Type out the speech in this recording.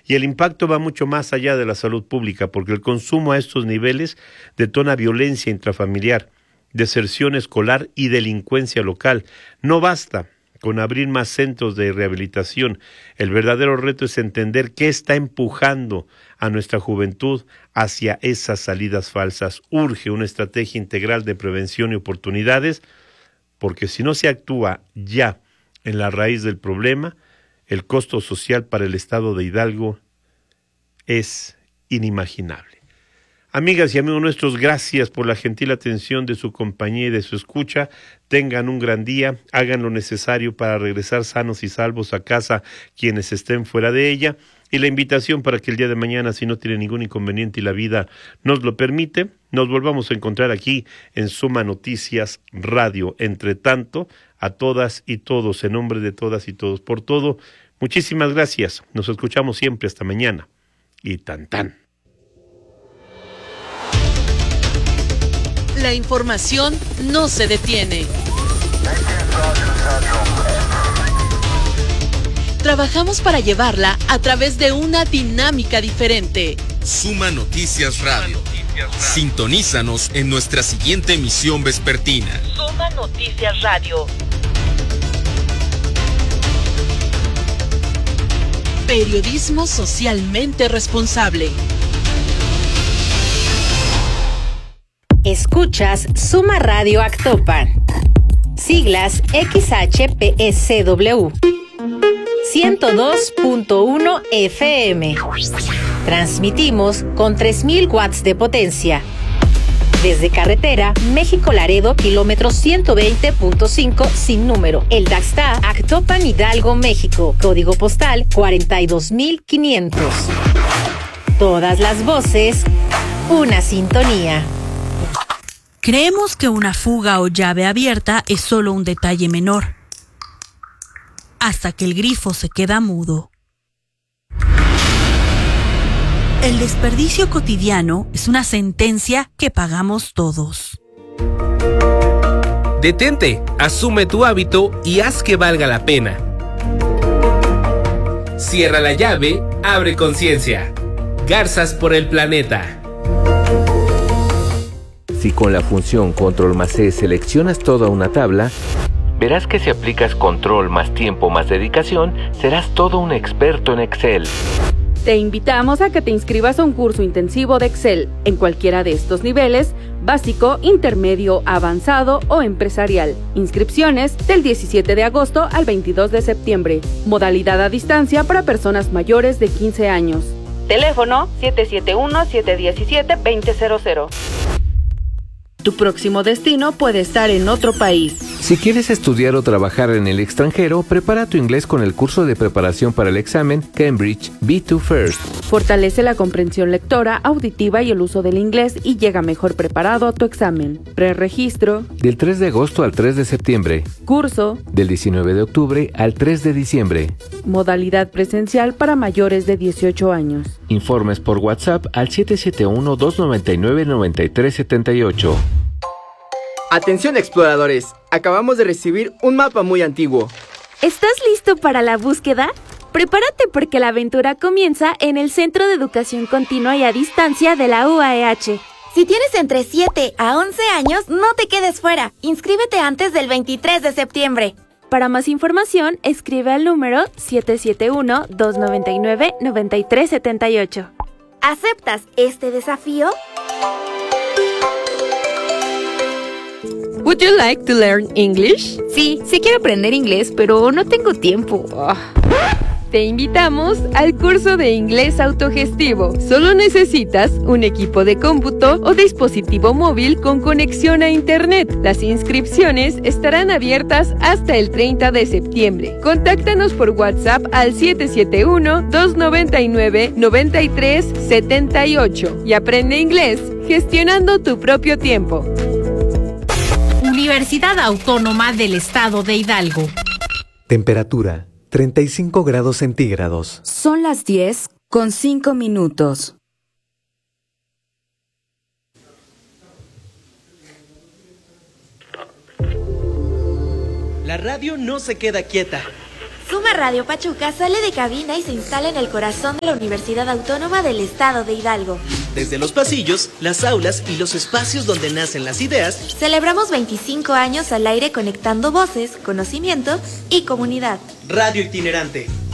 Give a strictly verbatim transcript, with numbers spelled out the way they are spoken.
Y el impacto va mucho más allá de la salud pública, porque el consumo a estos niveles detona violencia intrafamiliar, deserción escolar y delincuencia local. No basta con abrir más centros de rehabilitación. El verdadero reto es entender qué está empujando a nuestra juventud hacia esas salidas falsas. Urge una estrategia integral de prevención y oportunidades, porque si no se actúa ya en la raíz del problema, el costo social para el estado de Hidalgo es inimaginable. Amigas y amigos nuestros, gracias por la gentil atención de su compañía y de su escucha. Tengan un gran día, hagan lo necesario para regresar sanos y salvos a casa quienes estén fuera de ella. Y la invitación para que el día de mañana, si no tiene ningún inconveniente y la vida nos lo permite, nos volvamos a encontrar aquí en Suma Noticias Radio. Entre tanto, a todas y todos, en nombre de todas y todos, por todo, muchísimas gracias. Nos escuchamos siempre hasta mañana. Y tan tan. La información no se detiene. Trabajamos para llevarla a través de una dinámica diferente. Suma Noticias Radio. Sintonízanos en nuestra siguiente emisión vespertina. Suma Noticias Radio. Periodismo socialmente responsable. Escuchas Suma Radio Actopan. Siglas X H P S W. ciento dos punto uno F M. Transmitimos con tres mil watts de potencia. Desde carretera México-Laredo, kilómetro ciento veinte punto cinco sin número. El Daxta, Actopan, Hidalgo, México. Código postal cuarenta y dos mil quinientos. Todas las voces, una sintonía. Creemos que una fuga o llave abierta es solo un detalle menor, hasta que el grifo se queda mudo. El desperdicio cotidiano es una sentencia que pagamos todos. Detente, asume tu hábito y haz que valga la pena. Cierra la llave, abre conciencia. Garzas por el planeta. Si con la función Control más C seleccionas toda una tabla, verás que si aplicas control más tiempo más dedicación, serás todo un experto en Excel. Te invitamos a que te inscribas a un curso intensivo de Excel en cualquiera de estos niveles, básico, intermedio, avanzado o empresarial. Inscripciones del diecisiete de agosto al veintidós de septiembre. Modalidad a distancia para personas mayores de quince años. Teléfono siete siete uno, siete uno siete, dos cero cero cero. Tu próximo destino puede estar en otro país. Si quieres estudiar o trabajar en el extranjero, prepara tu inglés con el curso de preparación para el examen Cambridge B dos First. Fortalece la comprensión lectora, auditiva y el uso del inglés y llega mejor preparado a tu examen. Preregistro. Del tres de agosto al tres de septiembre. Curso. Del diecinueve de octubre al tres de diciembre. Modalidad presencial para mayores de dieciocho años. Informes por WhatsApp al siete siete uno, dos nueve nueve, nueve tres siete ocho. Atención exploradores, acabamos de recibir un mapa muy antiguo. ¿Estás listo para la búsqueda? Prepárate porque la aventura comienza en el Centro de Educación Continua y a Distancia de la U A E H. Si tienes entre siete a once años, no te quedes fuera. Inscríbete antes del veintitrés de septiembre. Para más información, escribe al número siete siete uno, dos nueve nueve, nueve tres siete ocho. ¿Aceptas este desafío? Would you like to learn English? Sí, sí quiero aprender inglés, pero no tengo tiempo. Oh. Te invitamos al curso de inglés autogestivo. Solo necesitas un equipo de cómputo o dispositivo móvil con conexión a internet. Las inscripciones estarán abiertas hasta el treinta de septiembre. Contáctanos por WhatsApp al siete siete uno, dos nueve nueve, nueve tres siete ocho y aprende inglés gestionando tu propio tiempo. Universidad Autónoma del Estado de Hidalgo. Temperatura, treinta y cinco grados centígrados. Son las diez con cinco minutos. La radio no se queda quieta. Puma Radio Pachuca sale de cabina y se instala en el corazón de la Universidad Autónoma del Estado de Hidalgo. Desde los pasillos, las aulas y los espacios donde nacen las ideas, celebramos veinticinco años al aire conectando voces, conocimiento y comunidad. Radio itinerante,